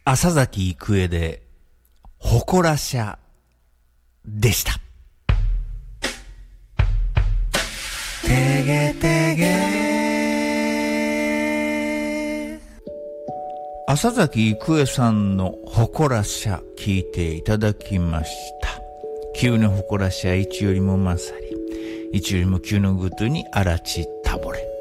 浅崎郁恵で誇らしゃでした。てげてげ浅崎郁恵さんの誇らしゃ聞いていただきました。急の誇らしゃ一よりも勝り、一よりも急のぐとにあらちたぼれ。